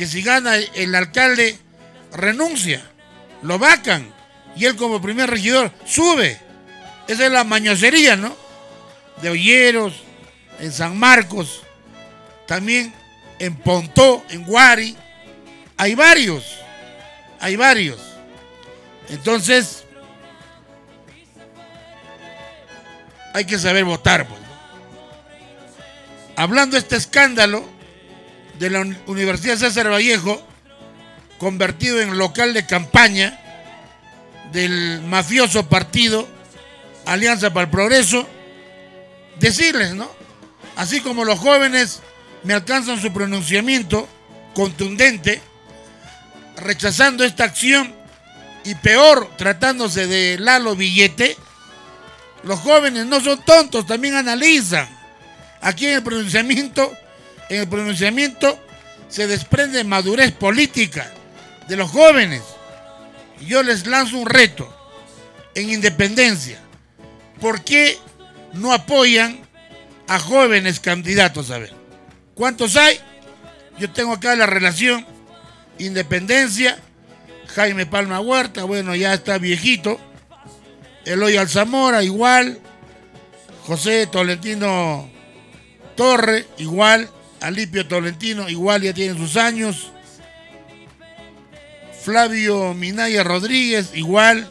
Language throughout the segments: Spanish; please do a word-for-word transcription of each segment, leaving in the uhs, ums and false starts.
que si gana el alcalde renuncia, lo vacan y él como primer regidor sube. Esa es la mañosería, ¿no? De Olleros, en San Marcos, también en Pontó, en Guari, hay varios, hay varios. Entonces, hay que saber votar, pues. Hablando de este escándalo de la Universidad César Vallejo, convertido en local de campaña del mafioso partido Alianza para el Progreso, decirles, ¿no? Así como los jóvenes me alcanzan su pronunciamiento contundente, rechazando esta acción, y peor, tratándose de Lalo Billete, los jóvenes no son tontos, también analizan. Aquí en el pronunciamiento, en el pronunciamiento se desprende madurez política de los jóvenes. Yo les lanzo un reto en Independencia. ¿Por qué no apoyan a jóvenes candidatos? A ver, ¿cuántos hay? Yo tengo acá la relación Independencia, Jaime Palma Huerta, bueno, ya está viejito. Eloy Alzamora, igual. José Tolentino Torre, igual. Alipio Tolentino, igual, ya tiene sus años. Flavio Minaya Rodríguez, igual.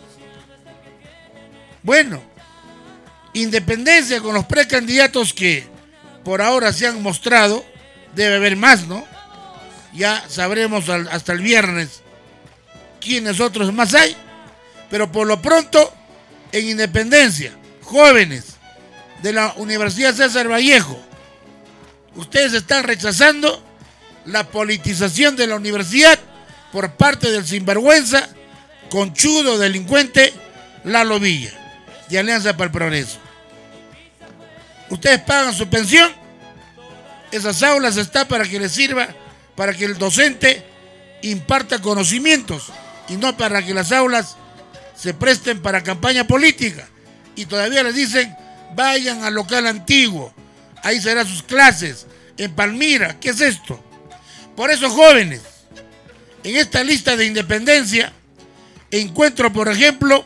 Bueno, Independencia con los precandidatos que por ahora se han mostrado, debe haber más, ¿no? Ya sabremos al, hasta el viernes quiénes otros más hay, pero por lo pronto en Independencia, jóvenes de la Universidad César Vallejo, ustedes están rechazando la politización de la universidad por parte del sinvergüenza, conchudo, delincuente Lalo Villa, de Alianza para el Progreso. Ustedes pagan su pensión, esas aulas están para que les sirva, para que el docente imparta conocimientos y no para que las aulas se presten para campaña política. Y todavía les dicen, vayan al local antiguo, ahí serán sus clases, en Palmira. ¿Qué es esto? Por eso, jóvenes, en esta lista de Independencia encuentro, por ejemplo,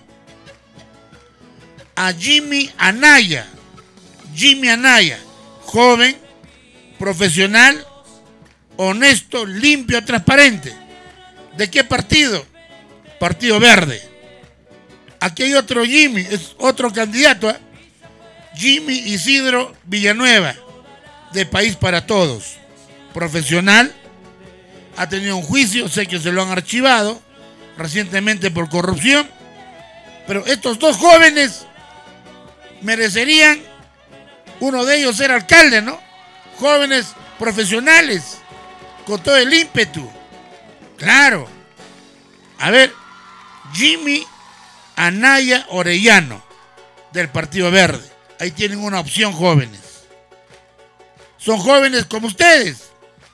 a Jimmy Anaya. Jimmy Anaya, joven, profesional, honesto, limpio, transparente. ¿De qué partido? Partido Verde. Aquí hay otro Jimmy, es otro candidato, ¿eh? Jimmy Isidro Villanueva, de País para Todos. Profesional, ha tenido un juicio, sé que se lo han archivado recientemente por corrupción, pero estos dos jóvenes merecerían, uno de ellos ser alcalde, ¿no? Jóvenes profesionales, con todo el ímpetu. Claro. A ver, Jimmy Anaya Orellano, del Partido Verde. Ahí tienen una opción, jóvenes. Son jóvenes como ustedes.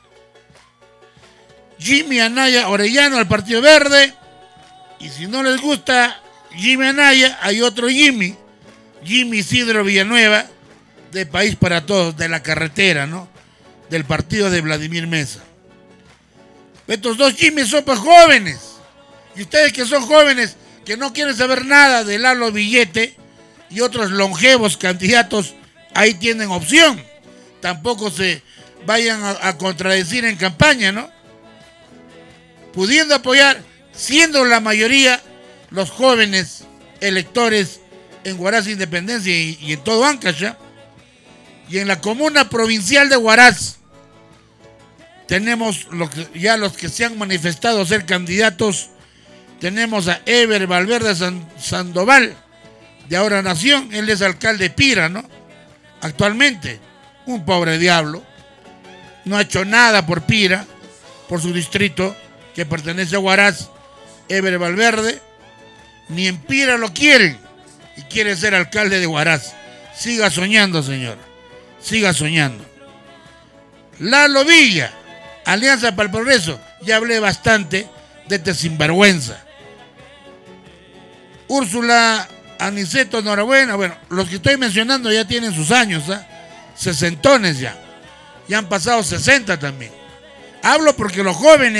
Jimmy Anaya Orellano, del Partido Verde. Y si no les gusta Jimmy Anaya, hay otro Jimmy. Jimmy Isidro Villanueva, de País para Todos, de la carretera, ¿no? Del partido de Vladimir Mesa. Estos dos Jimmy son pues jóvenes. Y ustedes que son jóvenes, que no quieren saber nada de Lalo Billete y otros longevos candidatos, ahí tienen opción. Tampoco se vayan a, a contradecir en campaña, ¿no? Pudiendo apoyar, siendo la mayoría los jóvenes electores en Huaraz Independencia y, y en todo Ancash, y en la comuna provincial de Huaraz tenemos lo que, ya los que se han manifestado a ser candidatos. Tenemos a Eber Valverde San, Sandoval, de Ahora Nación. Él es alcalde de Pira, ¿no? Actualmente, un pobre diablo. No ha hecho nada por Pira, por su distrito, que pertenece a Huaraz. Eber Valverde, ni en Pira lo quieren, y quiere ser alcalde de Huaraz. Siga soñando, señor. Siga soñando. Lalo Villa, Alianza para el Progreso. Ya hablé bastante de este sinvergüenza. Úrsula Aniceto Norabuena, bueno, los que estoy mencionando ya tienen sus años, ¿eh? Sesentones ya. Ya han pasado sesenta también. Hablo porque los jóvenes